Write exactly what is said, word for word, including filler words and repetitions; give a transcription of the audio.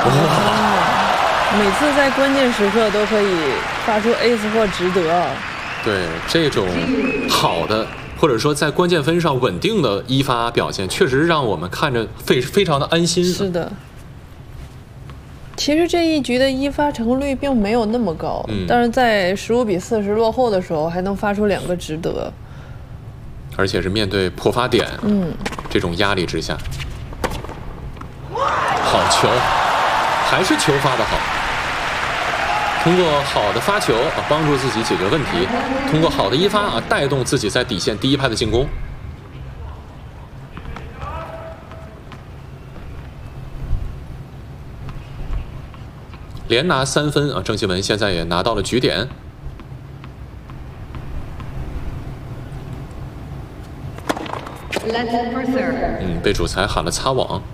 哇！每次在关键时刻都可以发出 ace 或值得。 对，这种好的或者说在关键分上稳定的一发表现，确实让我们看着非非常的安心。 是的。其实这一局的一发成功率并没有那么高，嗯、但是在十五比四十落后的时候，还能发出两个值得。 而且是面对破发点，嗯，这种压力之下，好球，还是球发的好。通过好的发球啊，帮助自己解决问题；通过好的一发啊，带动自己在底线第一拍的进攻。连拿三分啊，郑钦文现在也拿到了局点。嗯，被主裁喊了擦网。